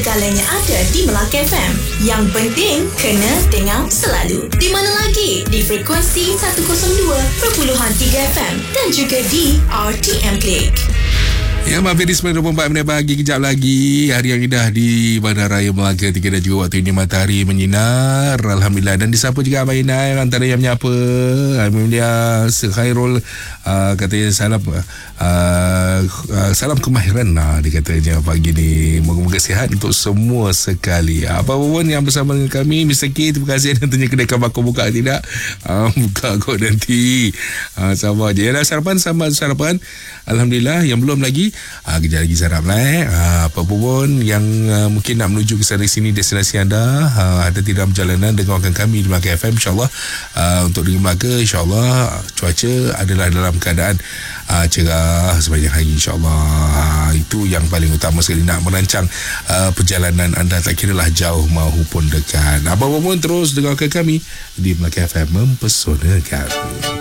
segala-galanya ada di Melaka FM. Yang penting, kena dengar selalu. Di mana lagi? Di frekuensi 102.3 FM dan juga di RTM Click. Ya, mampir di 9.24 minit pagi. Kejap lagi hari yang indah di Bandaraya Melaka 3 dan juga waktu ini matahari menyinar. Alhamdulillah. Dan disapa juga Abang Inai antara yang menyapa. Alhamdulillah. Khairul katanya salam kemahiran dia katanya pagi ni. Moga-moga sihat untuk semua sekali. Apa pun yang bersama dengan kami, Mr. K, terima kasih. Tentunya kedai bakar buka tidak? Buka kot nanti. Sabar je. Ya, sarapan sama sarapan. Alhamdulillah. Yang belum lagi, kejap lagi sarap lah. Apa pun yang mungkin nak menuju ke sana sini destinasi anda, ada tidak perjalanan dengarkan kami di Melaka FM, insyaAllah. Untuk di Melaka, insyaAllah cuaca adalah dalam keadaan cerah sepanjang hari, insyaAllah. Itu yang paling utama sekali nak merancang perjalanan anda, tak kira lah jauh maupun dekat. Apa pun terus dengarkan kami di Melaka FM, mempesonakan.